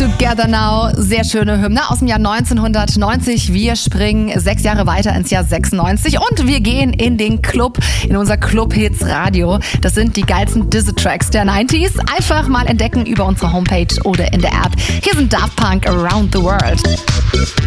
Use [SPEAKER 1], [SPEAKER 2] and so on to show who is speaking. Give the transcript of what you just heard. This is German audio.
[SPEAKER 1] Together Now, sehr schöne Hymne aus dem Jahr 1990. Wir springen 6 Jahre weiter ins Jahr 96 und wir gehen in den Club, in unser Club-Hits Radio. Das sind die geilsten Diss-Tracks der 90s. Einfach mal entdecken über unsere Homepage oder in der App. Hier sind Daft Punk Around the World.